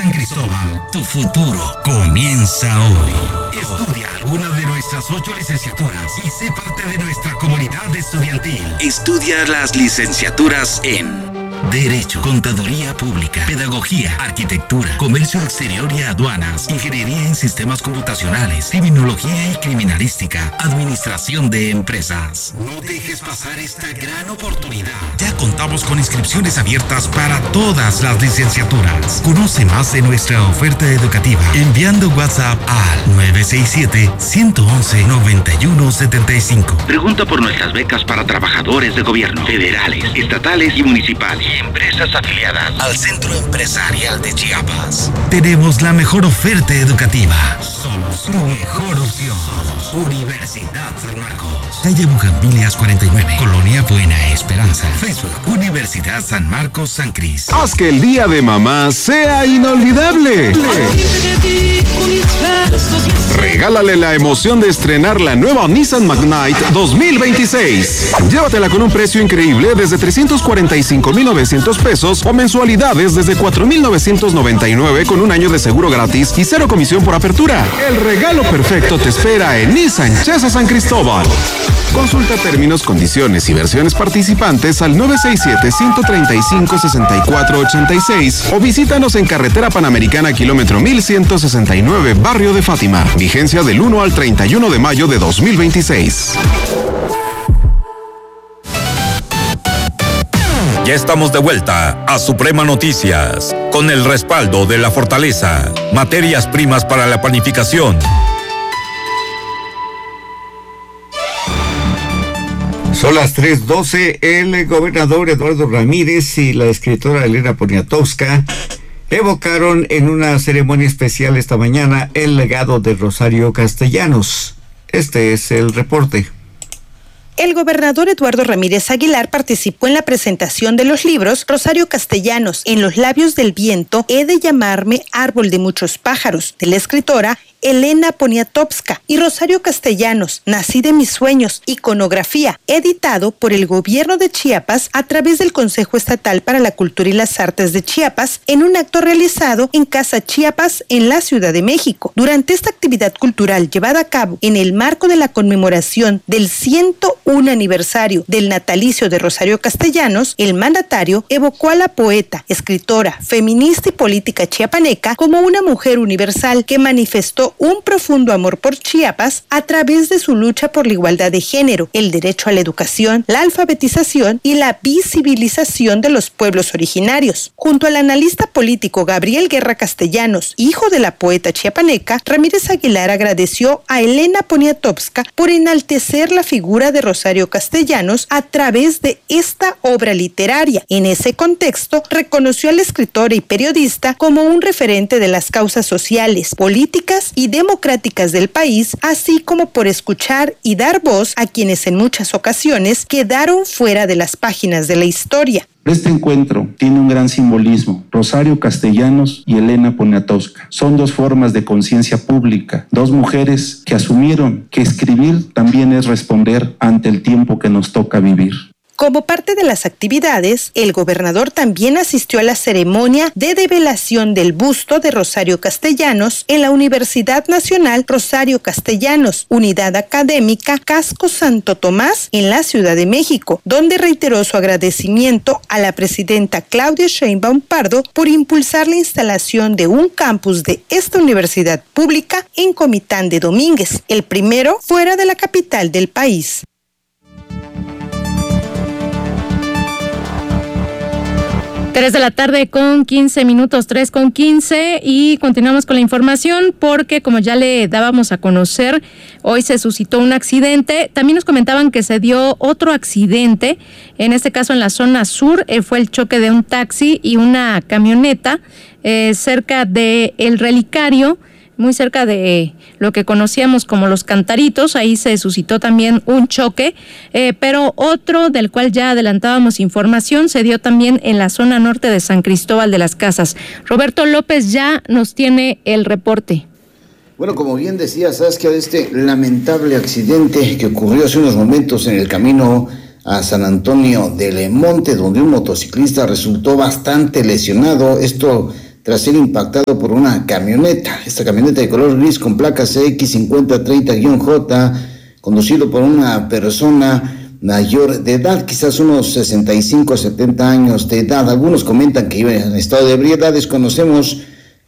San Cristóbal, tu futuro comienza hoy. Estudia alguna de nuestras 8 licenciaturas y sé parte de nuestra comunidad estudiantil. Estudia las licenciaturas en Derecho, Contaduría Pública, Pedagogía, Arquitectura, Comercio Exterior y Aduanas, Ingeniería en Sistemas Computacionales, Criminología y Criminalística, Administración de Empresas. No dejes pasar esta gran oportunidad. Ya contamos con inscripciones abiertas para todas las licenciaturas. Conoce más de nuestra oferta educativa enviando WhatsApp al 967-111-9175. Pregunta por nuestras becas para trabajadores de gobierno, federales, estatales y municipales. Y empresas afiliadas al Centro Empresarial de Chiapas. Tenemos la mejor oferta educativa. Somos tu mejor opción. Universidad San Marcos. Calle Bugambilias 49, Colonia Buena Esperanza. Facebook, Universidad San Marcos San Cris. Haz que el día de mamá sea inolvidable. Regálale la emoción de estrenar la nueva Nissan Magnite 2026. Llévatela con un precio increíble desde 345,900 pesos o mensualidades desde 4,999 con un año de seguro gratis y 0 comisión por apertura. El regalo perfecto te espera en Nissan Chesa San Cristóbal. Consulta términos, condiciones y versiones participantes al 967-135-6486 o visítanos en Carretera Panamericana kilómetro 1169, Barrio de Fátima. Vigencia del 1 al 31 de mayo de 2026. Ya estamos de vuelta a Suprema Noticias con el respaldo de La Fortaleza, materias primas para la panificación. Son las 3:12. El gobernador Eduardo Ramírez y la escritora Elena Poniatowska evocaron en una ceremonia especial esta mañana el legado de Rosario Castellanos. Este es el reporte. El gobernador Eduardo Ramírez Aguilar participó en la presentación de los libros Rosario Castellanos, En los labios del viento, he de llamarme árbol de muchos pájaros, de la escritora Elena Poniatowska, y Rosario Castellanos, Nací de mis sueños, iconografía, editado por el gobierno de Chiapas a través del Consejo Estatal para la Cultura y las Artes de Chiapas, en un acto realizado en Casa Chiapas en la Ciudad de México. Durante esta actividad cultural llevada a cabo en el marco de la conmemoración del 101 aniversario del natalicio de Rosario Castellanos, el mandatario evocó a la poeta, escritora, feminista y política chiapaneca como una mujer universal que manifestó un profundo amor por Chiapas a través de su lucha por la igualdad de género, el derecho a la educación, la alfabetización y la visibilización de los pueblos originarios. Junto al analista político Gabriel Guerra Castellanos, hijo de la poeta chiapaneca, Ramírez Aguilar agradeció a Elena Poniatowska por enaltecer la figura de Rosario Castellanos a través de esta obra literaria. En ese contexto, reconoció a la escritora y periodista como un referente de las causas sociales, políticas y democráticas del país, así como por escuchar y dar voz a quienes en muchas ocasiones quedaron fuera de las páginas de la historia. Este encuentro tiene un gran simbolismo. Rosario Castellanos y Elena Poniatowska son dos formas de conciencia pública, dos mujeres que asumieron que escribir también es responder ante el tiempo que nos toca vivir. Como parte de las actividades, el gobernador también asistió a la ceremonia de develación del busto de Rosario Castellanos en la Universidad Nacional Rosario Castellanos, Unidad Académica Casco Santo Tomás, en la Ciudad de México, donde reiteró su agradecimiento a la presidenta Claudia Sheinbaum Pardo por impulsar la instalación de un campus de esta universidad pública en Comitán de Domínguez, el primero fuera de la capital del país. 3 de la tarde con 15 minutos, 3:15, y continuamos con la información porque, como ya le dábamos a conocer, hoy se suscitó un accidente. También nos comentaban que se dio otro accidente, en este caso en la zona sur, fue el choque de un taxi y una camioneta cerca de El Relicario, muy cerca de lo que conocíamos como Los Cantaritos. Ahí se suscitó también un choque, pero otro del cual ya adelantábamos información se dio también en la zona norte de San Cristóbal de las Casas. Roberto López ya nos tiene el reporte. Bueno, como bien decía Saskia, de este lamentable accidente que ocurrió hace unos momentos en el camino a San Antonio del Monte, donde un motociclista resultó bastante lesionado, esto tras ser impactado por una camioneta. Esta camioneta de color gris con placas X5030-J, conducido por una persona mayor de edad, quizás unos 65 a 70 años de edad. Algunos comentan que iba en estado de ebriedad. Desconocemos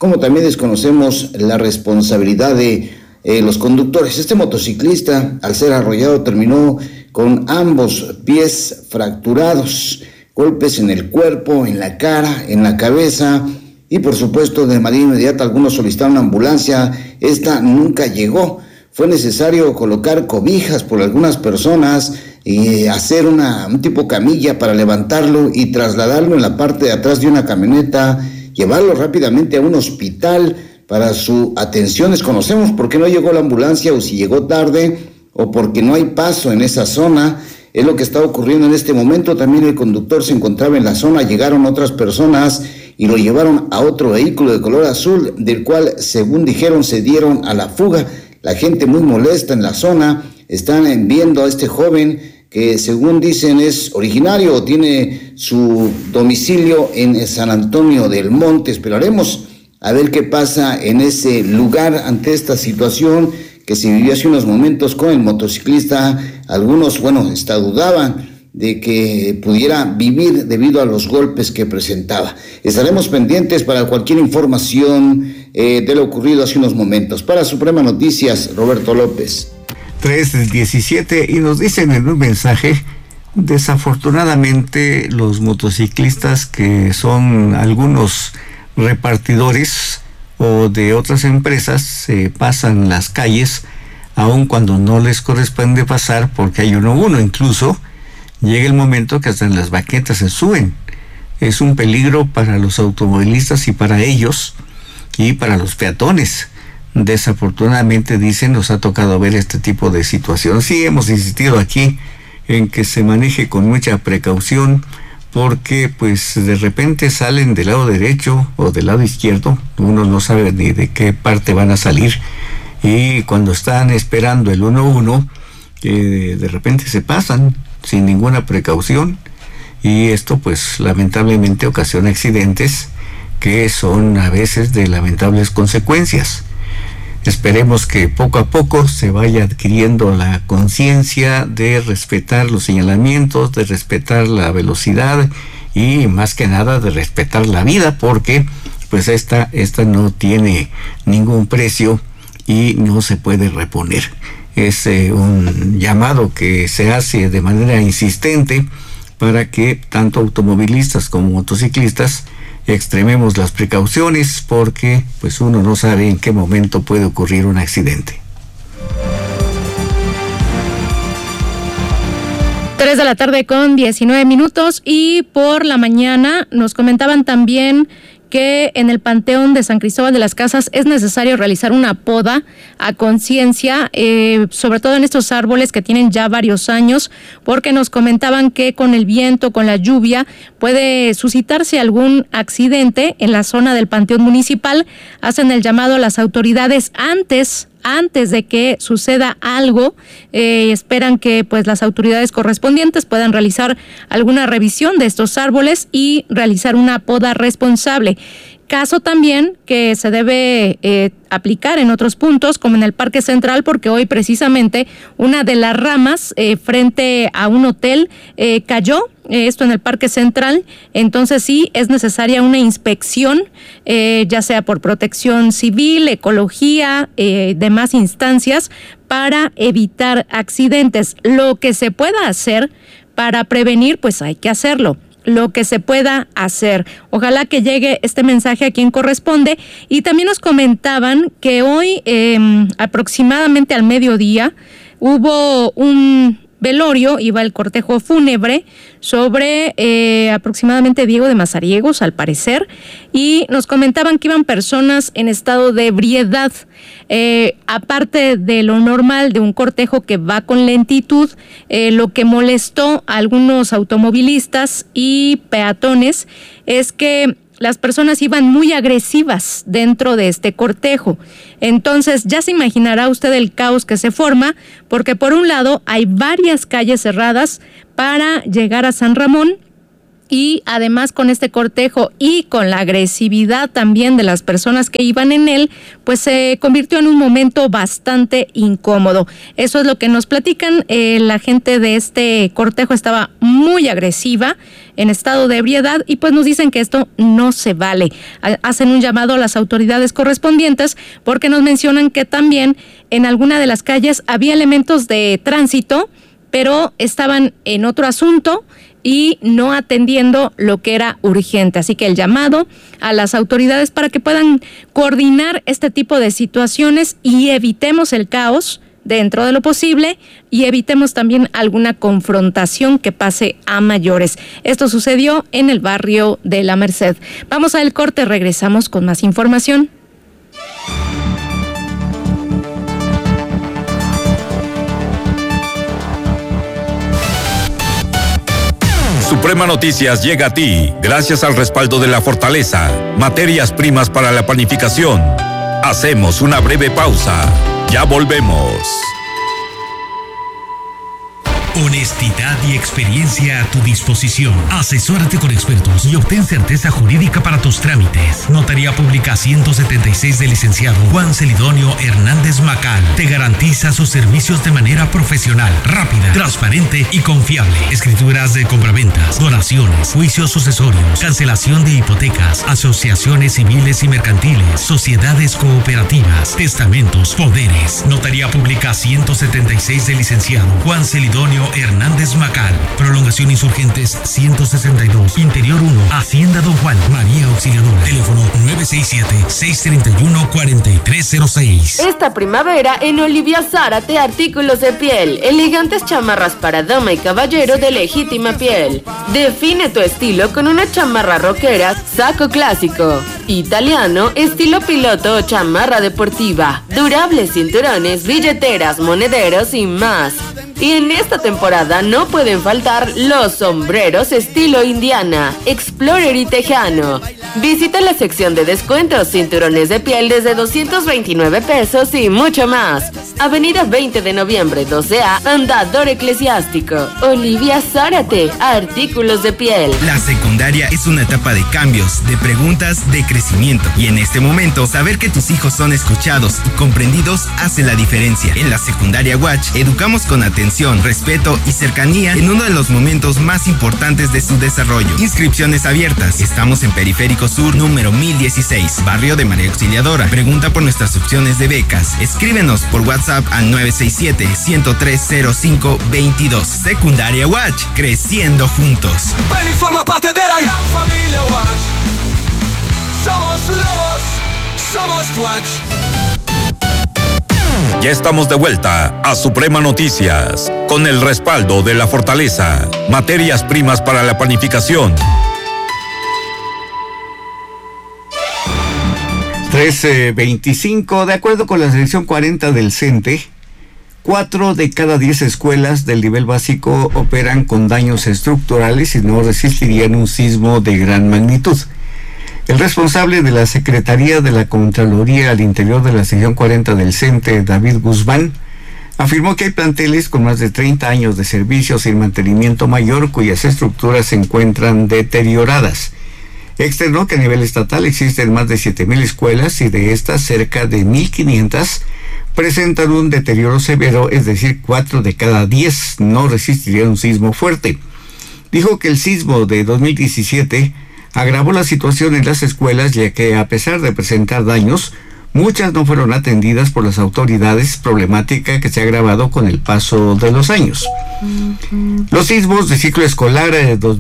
la responsabilidad de los conductores. Este motociclista, al ser arrollado, terminó con ambos pies fracturados, golpes en el cuerpo, en la cara, en la cabeza, y por supuesto de manera inmediata algunos solicitaron una ambulancia. Esta nunca llegó. Fue necesario colocar cobijas por algunas personas y hacer un tipo camilla para levantarlo y trasladarlo en la parte de atrás de una camioneta, llevarlo rápidamente a un hospital para su atención. Desconocemos por qué no llegó la ambulancia, o si llegó tarde, o porque no hay paso en esa zona. Es lo que está ocurriendo en este momento. También el conductor se encontraba en la zona. Llegaron otras personas y lo llevaron a otro vehículo de color azul, del cual, según dijeron, se dieron a la fuga. La gente muy molesta en la zona. Están viendo a este joven que, según dicen, es originario o tiene su domicilio en San Antonio del Monte. Esperaremos a ver qué pasa en ese lugar ante esta situación que se vivió hace unos momentos con el motociclista. Algunos, dudaban de que pudiera vivir debido a los golpes que presentaba. Estaremos pendientes para cualquier información de lo ocurrido hace unos momentos. Para Suprema Noticias, Roberto López. 3:17, y nos dicen en un mensaje: desafortunadamente los motociclistas, que son algunos repartidores o de otras empresas, se pasan las calles aun cuando no les corresponde pasar, porque hay uno. Incluso llega el momento que hasta en las banquetas se suben. Es un peligro para los automovilistas y para ellos, y para los peatones. Desafortunadamente, dicen, nos ha tocado ver este tipo de situaciones. Sí, hemos insistido aquí en que se maneje con mucha precaución, porque pues de repente salen del lado derecho o del lado izquierdo, uno no sabe ni de qué parte van a salir, y cuando están esperando el 1-1, de repente se pasan sin ninguna precaución, y esto pues lamentablemente ocasiona accidentes que son a veces de lamentables consecuencias. Esperemos que poco a poco se vaya adquiriendo la conciencia de respetar los señalamientos, de respetar la velocidad y más que nada de respetar la vida, porque pues esta no tiene ningún precio y no se puede reponer. Es un llamado que se hace de manera insistente para que tanto automovilistas como motociclistas extrememos las precauciones, porque pues uno no sabe en qué momento puede ocurrir un accidente. 3:19 p.m. y por la mañana nos comentaban también que en el Panteón de San Cristóbal de las Casas es necesario realizar una poda a conciencia, sobre todo en estos árboles que tienen ya varios años, porque nos comentaban que con el viento, con la lluvia, puede suscitarse algún accidente en la zona del Panteón Municipal. Hacen el llamado a las autoridades antes de que suceda algo. Esperan que pues las autoridades correspondientes puedan realizar alguna revisión de estos árboles y realizar una poda responsable. Caso también que se debe aplicar en otros puntos, como en el Parque Central, porque hoy precisamente una de las ramas frente a un hotel cayó, esto en el Parque Central. Entonces sí es necesaria una inspección, ya sea por Protección Civil, Ecología, demás instancias, para evitar accidentes. Lo que se pueda hacer para prevenir, pues hay que hacerlo. Lo que se pueda hacer. Ojalá que llegue este mensaje a quien corresponde. Y también nos comentaban que hoy, aproximadamente al mediodía, hubo un velorio, iba el cortejo fúnebre sobre aproximadamente Diego de Mazariegos, al parecer, y nos comentaban que iban personas en estado de ebriedad. Aparte de lo normal de un cortejo que va con lentitud, lo que molestó a algunos automovilistas y peatones es que las personas iban muy agresivas dentro de este cortejo. Entonces ya se imaginará usted el caos que se forma, porque por un lado hay varias calles cerradas para llegar a San Ramón, y además con este cortejo y con la agresividad también de las personas que iban en él, pues se convirtió en un momento bastante incómodo. Eso es lo que nos platican. La gente de este cortejo estaba muy agresiva, en estado de ebriedad, y pues nos dicen que esto no se vale. Hacen un llamado a las autoridades correspondientes porque nos mencionan que también en alguna de las calles había elementos de tránsito, pero estaban en otro asunto y no atendiendo lo que era urgente. Así que el llamado a las autoridades para que puedan coordinar este tipo de situaciones y evitemos el caos dentro de lo posible y evitemos también alguna confrontación que pase a mayores. Esto sucedió en el barrio de La Merced. Vamos al corte, regresamos con más información. Suprema Noticias llega a ti gracias al respaldo de La Fortaleza, materias primas para la panificación. Hacemos una breve pausa. Ya volvemos. Honestidad y experiencia a tu disposición. Asesórate con expertos y obtén certeza jurídica para tus trámites. Notaría Pública 176 del licenciado Juan Celidonio Hernández Macal te garantiza sus servicios de manera profesional, rápida, transparente y confiable. Escrituras de compraventas, donaciones, juicios sucesorios, cancelación de hipotecas, asociaciones civiles y mercantiles, sociedades cooperativas, testamentos, poderes. Notaría Pública 176 del licenciado Juan Celidonio Hernández Macal, prolongación Insurgentes 162, Interior 1, Hacienda Don Juan, María Auxiliadora, teléfono 967-631-4306. Esta primavera en Olivia Zárate, artículos de piel, elegantes chamarras para dama y caballero de legítima piel. Define tu estilo con una chamarra rockera, saco clásico, italiano, estilo piloto o chamarra deportiva, durables cinturones, billeteras, monederos y más. Y en esta temporada no pueden faltar los sombreros estilo indiana, explorer y tejano. Visita la sección de descuentos, cinturones de piel desde 229 pesos y mucho más. Avenida 20 de noviembre, 12A, Andador Eclesiástico. Olivia Zárate, artículos de piel. La secundaria es una etapa de cambios, de preguntas, de crecimiento. Y en este momento, saber que tus hijos son escuchados y comprendidos hace la diferencia. En la secundaria Watch, educamos con atención, respeto y cercanía en uno de los momentos más importantes de su desarrollo. Inscripciones abiertas. Estamos en Periférico Sur, número 1016, barrio de María Auxiliadora. Pregunta por nuestras opciones de becas. Escríbenos por WhatsApp al 967-103-0522. Secundaria Watch, creciendo juntos. Ven y forma parte de la gran familia Watch. Somos lobos, somos Watch. Ya estamos de vuelta a Suprema Noticias, con el respaldo de La Fortaleza, materias primas para la panificación. 13:25, de acuerdo con la selección 40 del CENTE, 4 de cada 10 escuelas del nivel básico operan con daños estructurales y no resistirían un sismo de gran magnitud. El responsable de la Secretaría de la Contraloría al interior de la sección 40 del CENTE, David Guzmán, afirmó que hay planteles con más de 30 años de servicio sin mantenimiento mayor cuyas estructuras se encuentran deterioradas. Externó que a nivel estatal existen más de 7,000 escuelas y de estas cerca de 1,500 presentan un deterioro severo, es decir, 4 de cada 10 no resistirían un sismo fuerte. Dijo que el sismo de 2017 agravó la situación en las escuelas, ya que a pesar de presentar daños, muchas no fueron atendidas por las autoridades, problemática que se ha agravado con el paso de los años. Los sismos de ciclo escolar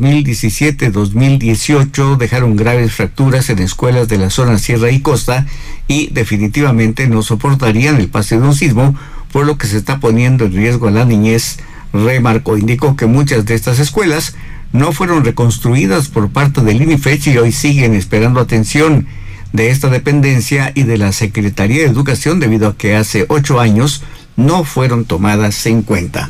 2017-2018 dejaron graves fracturas en escuelas de la zona Sierra y Costa y definitivamente no soportarían el paso de un sismo, por lo que se está poniendo en riesgo a la niñez, remarcó. Indicó que muchas de estas escuelas no fueron reconstruidas por parte del INIFECH y hoy siguen esperando atención de esta dependencia y de la Secretaría de Educación debido a que hace 8 años no fueron tomadas en cuenta.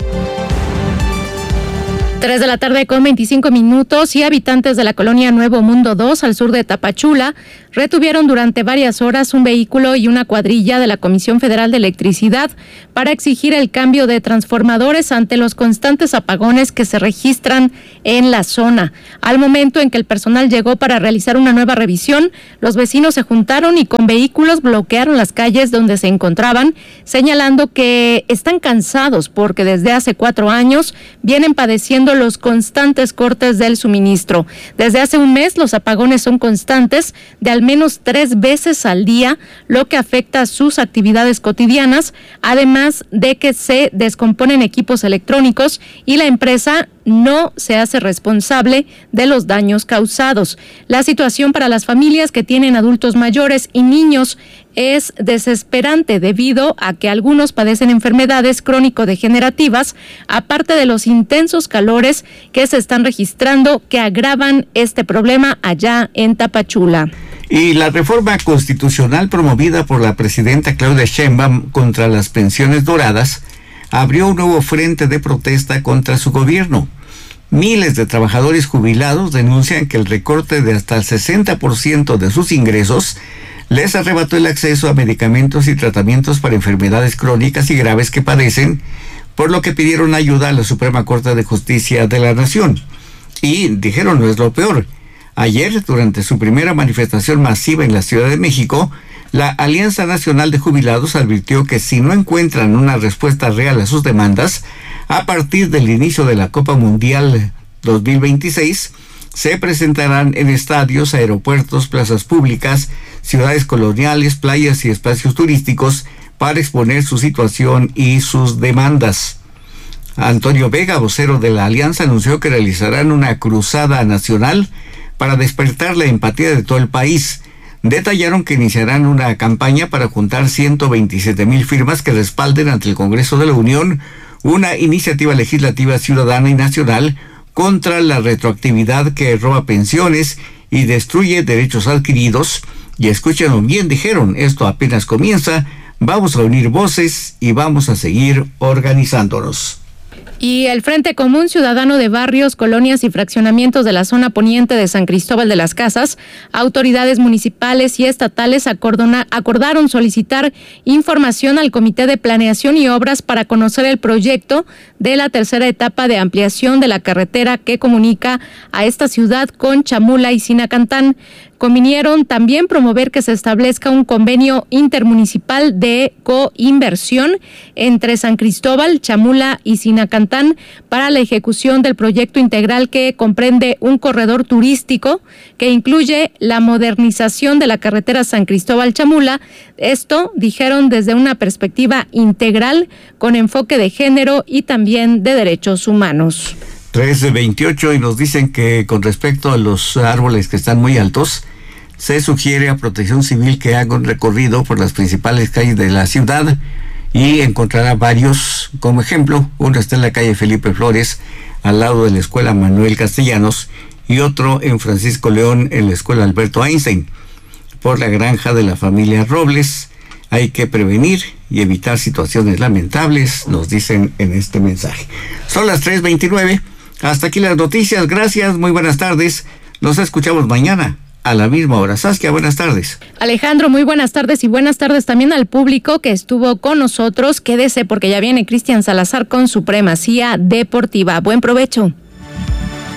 3 de la tarde con 25 minutos y habitantes de la colonia Nuevo Mundo 2 al sur de Tapachula retuvieron durante varias horas un vehículo y una cuadrilla de la Comisión Federal de Electricidad para exigir el cambio de transformadores ante los constantes apagones que se registran en la zona. Al momento en que el personal llegó para realizar una nueva revisión, los vecinos se juntaron y con vehículos bloquearon las calles donde se encontraban, señalando que están cansados porque desde hace 4 años vienen padeciendo los constantes cortes del suministro. Desde hace un mes los apagones son constantes de al menos 3 veces al día, lo que afecta a sus actividades cotidianas, además de que se descomponen equipos electrónicos y la empresa no se hace responsable de los daños causados. La situación para las familias que tienen adultos mayores y niños es desesperante debido a que algunos padecen enfermedades crónico-degenerativas, aparte de los intensos calores que se están registrando que agravan este problema allá en Tapachula. Y la reforma constitucional promovida por la presidenta Claudia Sheinbaum contra las pensiones doradas abrió un nuevo frente de protesta contra su gobierno. Miles de trabajadores jubilados denuncian que el recorte de hasta el 60% de sus ingresos les arrebató el acceso a medicamentos y tratamientos para enfermedades crónicas y graves que padecen, por lo que pidieron ayuda a la Suprema Corte de Justicia de la Nación. Y dijeron, no es lo peor. Ayer, durante su primera manifestación masiva en la Ciudad de México, la Alianza Nacional de Jubilados advirtió que si no encuentran una respuesta real a sus demandas, a partir del inicio de la Copa Mundial 2026, se presentarán en estadios, aeropuertos, plazas públicas, ciudades coloniales, playas y espacios turísticos para exponer su situación y sus demandas. Antonio Vega, vocero de la Alianza, anunció que realizarán una cruzada nacional para despertar la empatía de todo el país. Detallaron que iniciarán una campaña para juntar 127,000 firmas que respalden ante el Congreso de la Unión una iniciativa legislativa ciudadana y nacional contra la retroactividad que roba pensiones y destruye derechos adquiridos. Y escúchenlo bien, dijeron, esto apenas comienza, vamos a unir voces y vamos a seguir organizándonos. Y el Frente Común Ciudadano de Barrios, Colonias y Fraccionamientos de la zona poniente de San Cristóbal de las Casas, autoridades municipales y estatales acordaron solicitar información al Comité de Planeación y Obras para conocer el proyecto de la tercera etapa de ampliación de la carretera que comunica a esta ciudad con Chamula y Sinacantán. Convinieron también promover que se establezca un convenio intermunicipal de coinversión entre San Cristóbal, Chamula y Sinacantán para la ejecución del proyecto integral que comprende un corredor turístico que incluye la modernización de la carretera San Cristóbal-Chamula. Esto, dijeron, desde una perspectiva integral con enfoque de género y también de derechos humanos. 3:28 y nos dicen que con respecto a los árboles que están muy altos, se sugiere a Protección Civil que haga un recorrido por las principales calles de la ciudad y encontrará varios. Como ejemplo, uno está en la calle Felipe Flores, al lado de la Escuela Manuel Castellanos, y otro en Francisco León, en la Escuela Alberto Einstein. Por la granja de la familia Robles, hay que prevenir y evitar situaciones lamentables, nos dicen en este mensaje. Son las 3:29. Hasta aquí las noticias. Gracias, muy buenas tardes. Nos escuchamos mañana a la misma hora. Saskia, buenas tardes. Alejandro, muy buenas tardes y buenas tardes también al público que estuvo con nosotros. Quédese porque ya viene Cristian Salazar con Supremacía Deportiva. Buen provecho.